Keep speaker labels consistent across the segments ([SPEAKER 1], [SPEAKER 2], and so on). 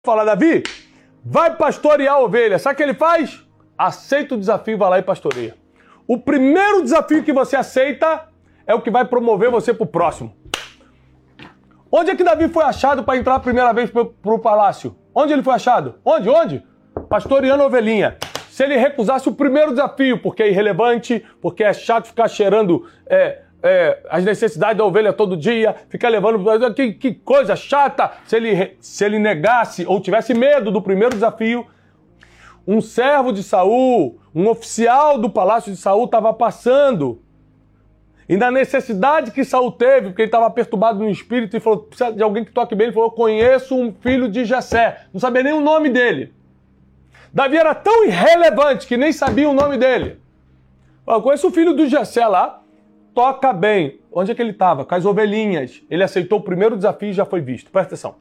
[SPEAKER 1] Fala, Davi, vai pastorear a ovelha. Sabe o que ele faz? Aceita o desafio e vai lá e pastoreia. O primeiro desafio que você aceita é o que vai promover você para o próximo. Onde é que Davi foi achado para entrar a primeira vez para o palácio? Onde ele foi achado? Onde? Pastoreando a ovelhinha. Se ele recusasse o primeiro desafio, porque é irrelevante, porque é chato ficar cheirando as necessidades da ovelha todo dia, ficar levando... Que coisa chata! Se ele negasse ou tivesse medo do primeiro desafio, um servo de Saul, um oficial do palácio de Saul estava passando. E na necessidade que Saul teve, porque ele estava perturbado no espírito e falou, precisa de alguém que toque bem, ele falou, eu conheço um filho de Jessé. Não sabia nem o nome dele. Davi era tão irrelevante que nem sabia o nome dele. Eu conheço o filho do Jessé lá, toca bem. Onde é que ele estava? Com as ovelhinhas. Ele aceitou o primeiro desafio e já foi visto. Presta atenção.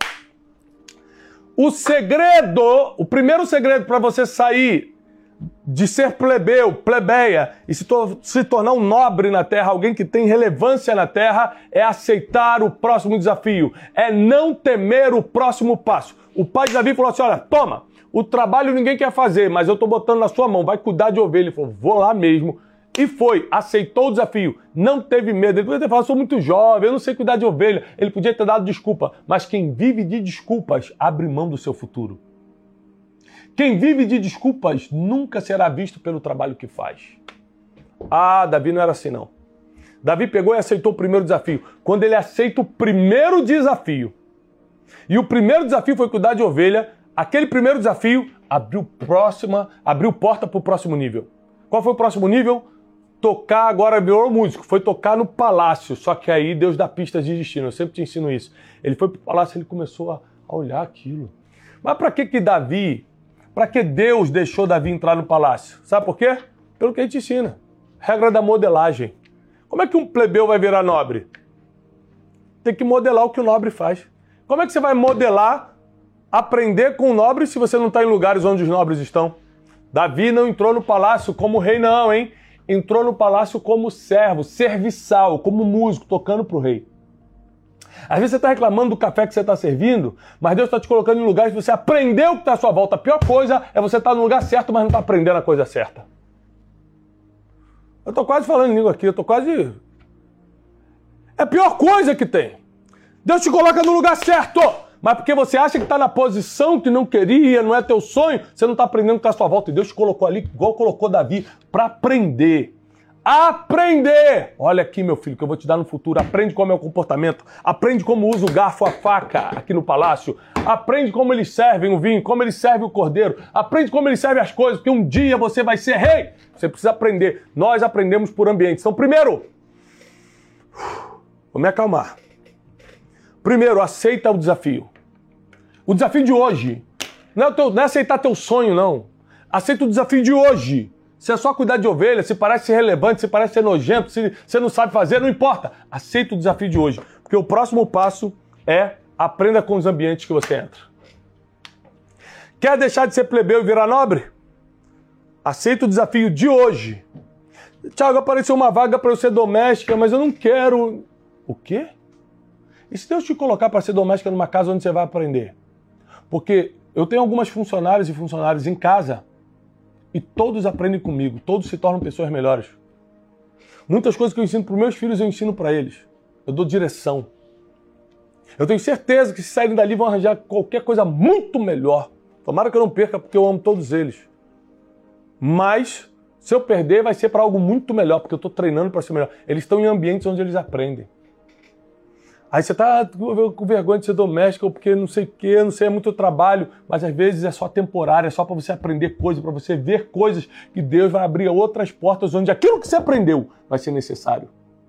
[SPEAKER 1] O primeiro segredo para você sair de ser plebeu, plebeia e se tornar um nobre na terra, alguém que tem relevância na terra, é aceitar o próximo desafio. É não temer o próximo passo. O pai de Davi falou assim, olha, toma, o trabalho ninguém quer fazer, mas eu estou botando na sua mão, vai cuidar de ovelha. Ele falou, vou lá mesmo. E foi, aceitou o desafio, não teve medo. Ele podia ter falado, sou muito jovem, eu não sei cuidar de ovelha. Ele podia ter dado desculpa, mas quem vive de desculpas abre mão do seu futuro. Quem vive de desculpas nunca será visto pelo trabalho que faz. Ah, Davi não era assim não. Davi pegou e aceitou o primeiro desafio. Quando ele aceita o primeiro desafio, e o primeiro desafio foi cuidar de ovelha, aquele primeiro desafio abriu porta para o próximo nível. Qual foi o próximo nível? Tocar, agora virou músico, foi tocar no palácio, só que aí Deus dá pistas de destino, eu sempre te ensino isso. Ele foi para o palácio, ele começou a olhar aquilo. Mas para que Deus deixou Davi entrar no palácio? Sabe por quê? Pelo que a gente ensina. Regra da modelagem. Como é que um plebeu vai virar nobre? Tem que modelar o que o nobre faz. Como é que você vai modelar, aprender com o nobre se você não está em lugares onde os nobres estão? Davi não entrou no palácio como rei não, hein? Entrou no palácio como servo, serviçal, como músico, tocando para o rei. Às vezes você está reclamando do café que você está servindo, mas Deus está te colocando em lugares que você aprendeu o que está à sua volta. A pior coisa é você estar no lugar certo, mas não está aprendendo a coisa certa. Eu estou quase falando em língua aqui, É a pior coisa que tem. Deus te coloca no lugar certo, mas porque você acha que está na posição que não queria, não é teu sonho, você não está aprendendo o que está à sua volta. E Deus te colocou ali, igual colocou Davi, para aprender. Aprender! Olha aqui, meu filho, que eu vou te dar no futuro. Aprende como é o comportamento. Aprende como usa o garfo, a faca aqui no palácio. Aprende como eles servem o vinho, como eles servem o cordeiro. Aprende como eles servem as coisas, porque um dia você vai ser rei. Você precisa aprender. Nós aprendemos por ambiente. Então, primeiro, vou me acalmar. Primeiro, aceita o desafio. O desafio de hoje. Não é aceitar teu sonho, não. Aceita o desafio de hoje. Se é só cuidar de ovelha, se parece ser relevante, se parece ser nojento, se você não sabe fazer, não importa. Aceita o desafio de hoje. Porque o próximo passo é aprenda com os ambientes que você entra. Quer deixar de ser plebeu e virar nobre? Aceita o desafio de hoje. Tiago, apareceu uma vaga para eu ser doméstica, mas eu não quero... O quê? E se Deus te colocar para ser doméstica numa casa onde você vai aprender? Porque eu tenho algumas funcionárias e funcionários em casa e todos aprendem comigo, todos se tornam pessoas melhores. Muitas coisas que eu ensino para os meus filhos, eu ensino para eles. Eu dou direção. Eu tenho certeza que se saírem dali vão arranjar qualquer coisa muito melhor. Tomara que eu não perca, porque eu amo todos eles. Mas, se eu perder, vai ser para algo muito melhor, porque eu estou treinando para ser melhor. Eles estão em ambientes onde eles aprendem. Aí você está com vergonha de ser doméstico, porque não sei o quê, não sei, é muito trabalho, mas às vezes é só temporário, é só para você aprender coisas, para você ver coisas que Deus vai abrir outras portas onde aquilo que você aprendeu vai ser necessário.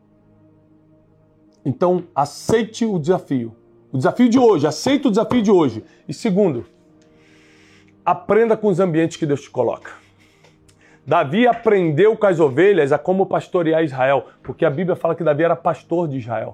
[SPEAKER 1] Então, aceite o desafio. O desafio de hoje, aceite o desafio de hoje. E segundo, aprenda com os ambientes que Deus te coloca. Davi aprendeu com as ovelhas a como pastorear Israel, porque a Bíblia fala que Davi era pastor de Israel.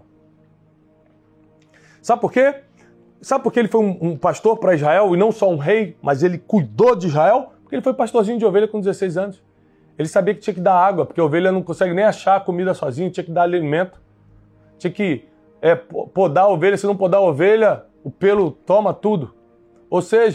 [SPEAKER 1] Sabe por quê? Sabe por que ele foi um pastor para Israel e não só um rei, mas ele cuidou de Israel? Porque ele foi pastorzinho de ovelha com 16 anos. Ele sabia que tinha que dar água, porque a ovelha não consegue nem achar comida sozinha, tinha que dar alimento. Tinha que podar a ovelha, se não podar a ovelha, o pelo toma tudo. Ou seja,